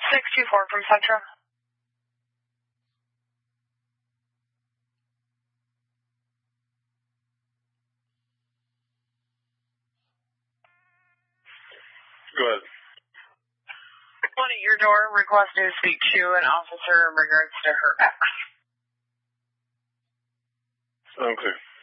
624 from Central. Go ahead. One at your door, requesting to speak to an officer in regards to her ex. Okay.